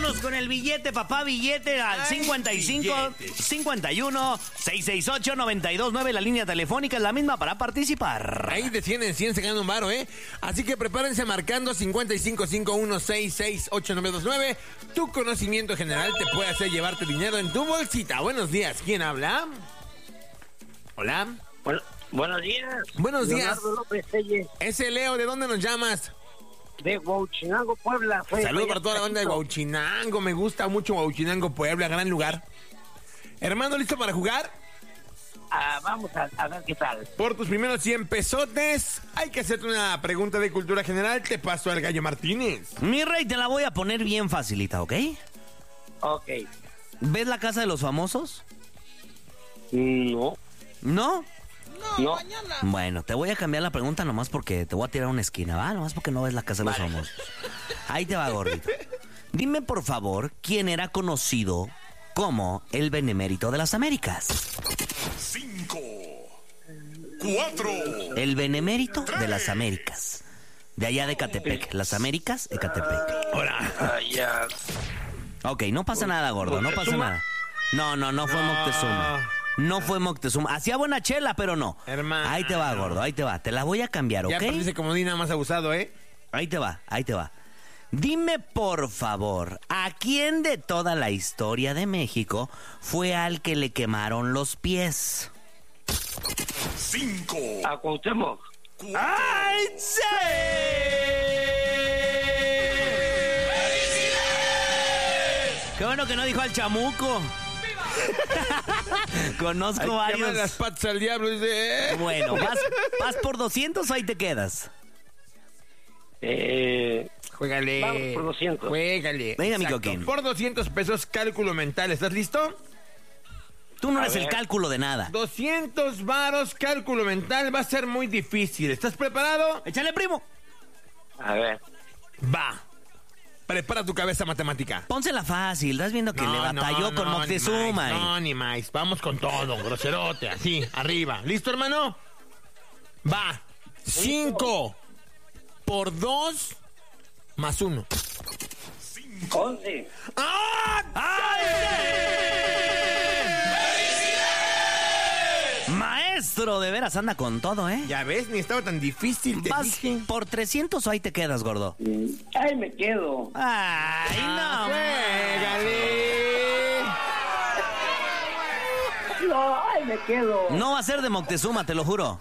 Vámonos con el billete, papá, billete al 55 51 668 929. La línea telefónica es la misma para participar. Ahí de 100 en 100 se gana un varo, ¿eh? Así que prepárense marcando 55 51 668 929. Tu conocimiento general te puede hacer llevarte dinero en tu bolsita. Buenos días, ¿quién habla? Hola. Buenos días. Buenos días. Leonardo López Telles. Ese Leo, ¿de dónde nos llamas? De Huauchinango, Puebla. Saludos para toda la banda de Huauchinango. Me gusta mucho Huauchinango, Puebla, gran lugar. Hermano, ¿listo para jugar? Vamos a ver qué tal. Por tus primeros 100 pesotes, hay que hacerte una pregunta de cultura general. Te paso al Gallo Martínez. Mi rey, te la voy a poner bien facilita, ¿ok? Ok. ¿Ves La Casa de los Famosos? No. ¿No? No. Bueno, te voy a cambiar la pregunta nomás porque te voy a tirar una esquina, ¿va? Nomás porque no ves La Casa de los Famosos. Ahí te va, gordito. Dime, por favor, ¿quién era conocido como el Benemérito de las Américas? 5, 4. El Benemérito de las Américas. De allá de Ecatepec. Las Américas, Ecatepec. Ahora. Ya. Ok, no pasa nada, gordo, no pasa nada. No fue Moctezuma. No fue Moctezuma. Hacía buena chela, pero no. Hermano. Ahí te va, gordo, ahí te va. Te la voy a cambiar, ¿ok? Ya parece comodín nada más abusado, ¿eh? Ahí te va. Dime, por favor, ¿a quién de toda la historia de México fue al que le quemaron los pies? 5, A Cuauhtémoc. 4. ¡Ay, sí! ¡Qué bueno que no dijo al chamuco! Conozco varios. Llaman las patas al diablo, dice. Bueno, ¿vas por 200 o ahí te quedas? Juégale. Vamos por 200. Juégale. Venga, mi Exacto. coquín. Por 200 pesos, cálculo mental. ¿Estás listo? Tú no A eres el ver. cálculo de nada. 200 varos, cálculo mental. Va a ser muy difícil. ¿Estás preparado? ¡Échale, primo! A ver. Va. Prepara tu cabeza matemática. Pónsela fácil. Estás viendo que le batalló con Moctezuma. Ni más. Vamos con todo, groserote. Así, arriba. ¿Listo, hermano? Va. 5 por 2 más 1. 11. Maestro, de veras anda con todo, ¿eh? Ya ves, ni estaba tan difícil. Te ¿Vas dije. por 300 o ahí te quedas, gordo? Ahí me quedo. ¡Ay, no! Juégale. No, ahí me quedo. No va a ser de Moctezuma, te lo juro.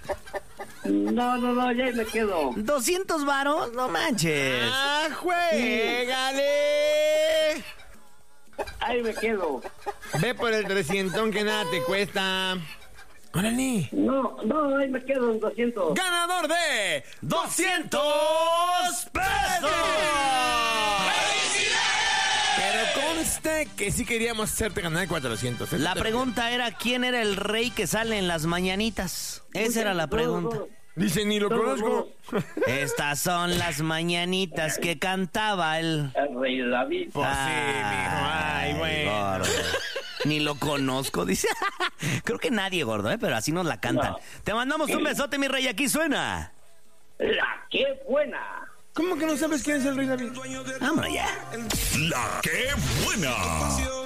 No, ya ahí me quedo. 200 varos, no manches. Juégale. Ahí me quedo. Ve por el 300 que nada te cuesta. ¡Órale! No, ahí me quedo en 200. ¡Ganador de 200 pesos! Pero conste que sí queríamos hacerte ganar 400. La pregunta era ¿quién era el rey que sale en las mañanitas? Esa era la pregunta. Dice, ni lo conozco. Estas son las mañanitas que cantaba el... El rey David. Pues sí, mijo. Ay, bueno. gordo. Ni lo conozco, dice. Creo que nadie, gordo, pero así nos la cantan. No. Te mandamos un besote, mi rey, aquí suena. La que buena. ¿Cómo que no sabes quién es el rey David? Vámonos ya. La que buena.